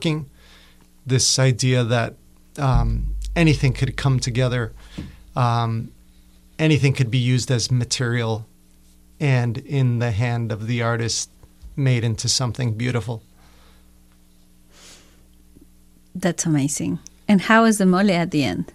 working. This idea that anything could come together, anything could be used as material, and in the hand of the artist, made into something beautiful. That's amazing. And how is the mole at the end?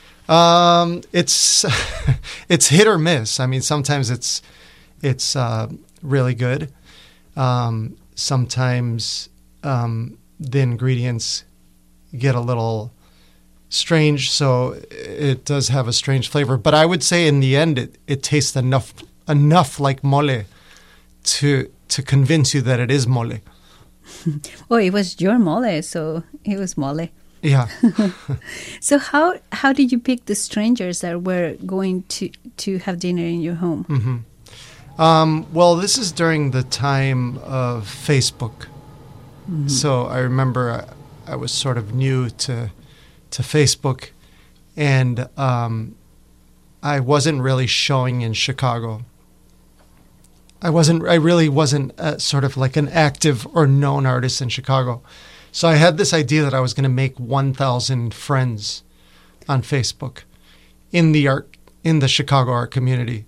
It's it's hit or miss. I mean, sometimes it's really good. Sometimes the ingredients get a little strange, so it does have a strange flavor. But I would say in the end, it tastes enough like mole to convince you that it is mole. Well, it was your mole, so it was mole. Yeah. So how did you pick the strangers that were going to have dinner in your home? Mm-hmm. Well, this is during the time of Facebook. Mm-hmm. So I remember I was sort of new to Facebook, and I wasn't really showing in Chicago. I really wasn't sort of like an active or known artist in Chicago. So I had this idea that I was going to make 1,000 friends on Facebook in the Chicago art community.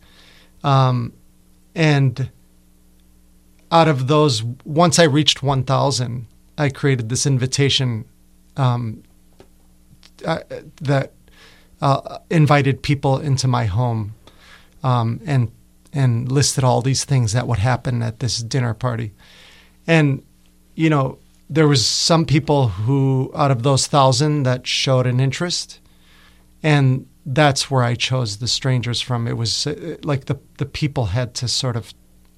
And out of those, once I reached 1,000, I created this invitation that invited people into my home, and listed all these things that would happen at this dinner party. And, you know, there was some people who, out of those 1,000, that showed an interest, and that's where I chose the strangers from. It was like the people had to sort of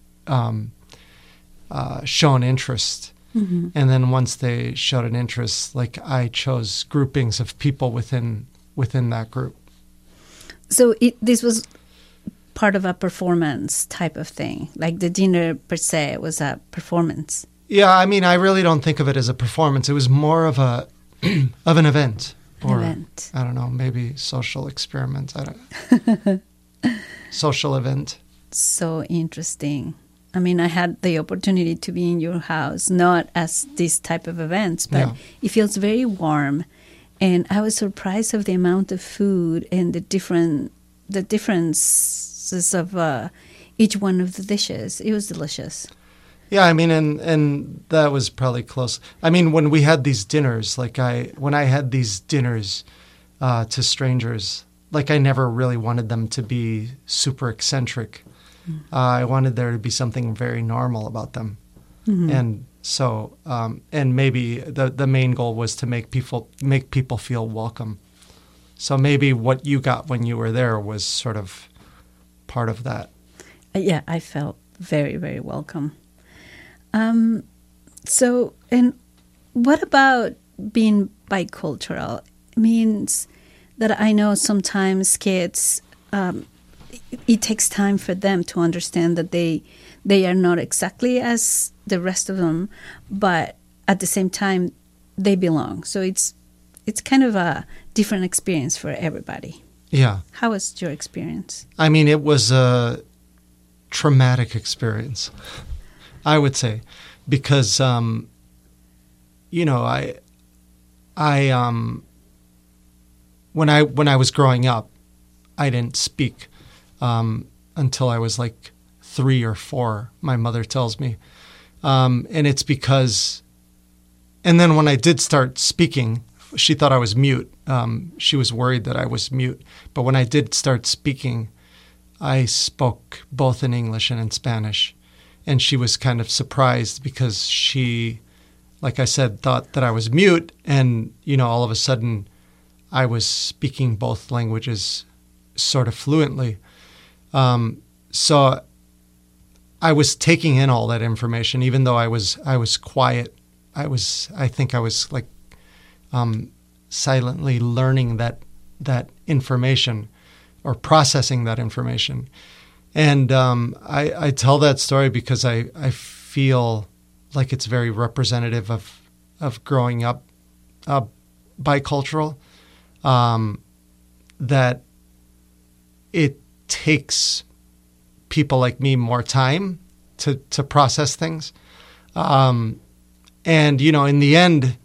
show an interest. Mm-hmm. And then once they showed an interest, like I chose groupings of people within that group. So this was part of a performance type of thing, like the dinner per se was a performance. Yeah, I mean, I really don't think of it as a performance. It was more of an event. I don't know, maybe social experiment. I don't social event. So interesting. I mean, I had the opportunity to be in your house, not as this type of events, but It feels very warm. And I was surprised of the amount of food and the differences of each one of the dishes. It was delicious. Yeah, I mean, and that was probably close. I mean, when we had these dinners, when I had these dinners to strangers, like I never really wanted them to be super eccentric. I wanted there to be something very normal about them. Mm-hmm. And so, and maybe the main goal was to make people feel welcome. So maybe what you got when you were there was sort of part of that. Yeah, I felt very, very welcome. So, and what about being bicultural? It means that I know sometimes kids, it takes time for them to understand that they are not exactly as the rest of them, but at the same time, they belong. So it's kind of a different experience for everybody. Yeah. How was your experience? I mean, it was a traumatic experience, I would say, because, you know, when I was growing up, I didn't speak until I was like 3 or 4, my mother tells me. And it's because, and then when I did start speaking, she thought I was mute. She was worried that I was mute. But when I did start speaking, I spoke both in English and in Spanish. And she was kind of surprised because she, like I said, thought that I was mute. And, you know, all of a sudden I was speaking both languages sort of fluently. So I was taking in all that information, even though I was quiet. I think I was like silently learning that information or processing that information. And I tell that story because I feel like it's very representative of growing up bicultural, that it takes people like me more time to process things. And, you know, in the end,